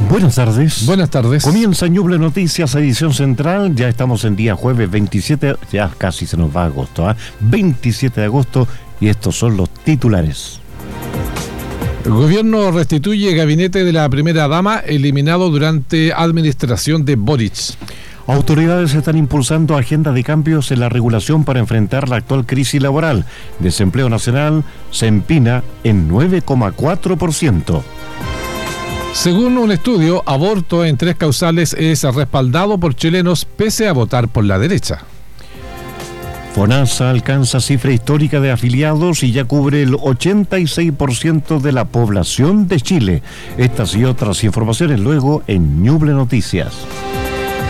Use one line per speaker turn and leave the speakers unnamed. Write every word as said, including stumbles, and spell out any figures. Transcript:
Buenas tardes.
Buenas tardes.
Comienza Ñuble Noticias, edición central. Ya estamos en día jueves veintisiete, ya casi se nos va agosto, ¿eh? veintisiete de agosto, y estos son los titulares.
El gobierno restituye gabinete de la primera dama eliminado durante administración de Boric.
Autoridades están impulsando agenda de cambios en la regulación para enfrentar la actual crisis laboral. Desempleo nacional se empina en nueve coma cuatro por ciento.
Según un estudio, aborto en tres causales es respaldado por chilenos pese a votar por la derecha.
FONASA alcanza cifra histórica de afiliados y ya cubre el ochenta y seis por ciento de la población de Chile. Estas y otras informaciones luego en Ñuble Noticias.